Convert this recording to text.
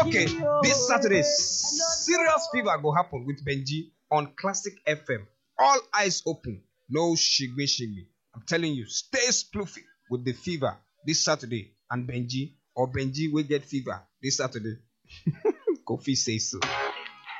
Okay, this Saturday, serious fever go happen with Benji on Classic FM. All eyes open, no shigme shigme. I'm telling you, stay sploofy with the fever this Saturday and Benji, or Benji will get fever this Saturday. Kofi says so.